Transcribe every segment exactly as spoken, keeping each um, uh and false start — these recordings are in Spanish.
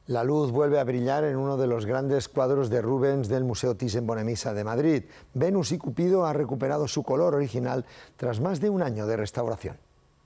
La luz vuelve a brillar en uno de los grandes cuadros de Rubens del Museo Thyssen-Bornemisza de Madrid. Venus y Cupido ha recuperado su color original tras más de un año de restauración.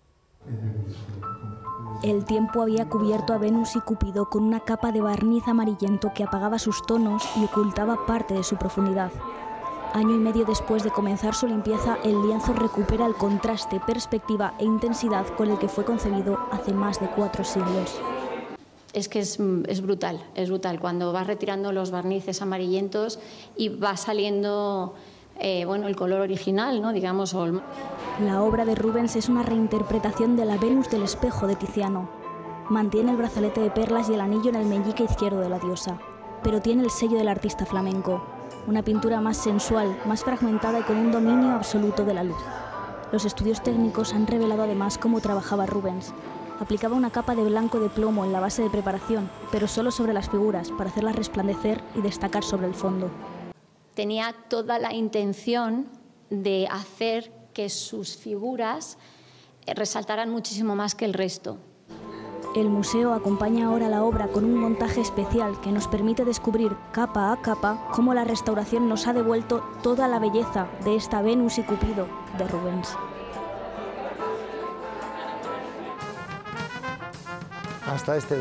El tiempo había cubierto a Venus y Cupido con una capa de barniz amarillento que apagaba sus tonos y ocultaba parte de su profundidad. Año y medio después de comenzar su limpieza, el lienzo recupera el contraste, perspectiva e intensidad con el que fue concebido hace más de cuatro siglos. Es que es, es brutal, es brutal. Cuando vas retirando los barnices amarillentos y va saliendo eh, bueno, el color original, ¿no? Digamos. O el... La obra de Rubens es una reinterpretación de la Venus del espejo de Tiziano. Mantiene el brazalete de perlas y el anillo en el meñique izquierdo de la diosa, pero tiene el sello del artista flamenco, una pintura más sensual, más fragmentada y con un dominio absoluto de la luz. Los estudios técnicos han revelado además cómo trabajaba Rubens. Aplicaba una capa de blanco de plomo en la base de preparación, pero solo sobre las figuras, para hacerlas resplandecer y destacar sobre el fondo. Tenía toda la intención de hacer que sus figuras resaltaran muchísimo más que el resto. El museo acompaña ahora la obra con un montaje especial que nos permite descubrir capa a capa cómo la restauración nos ha devuelto toda la belleza de esta Venus y Cupido de Rubens. Hasta este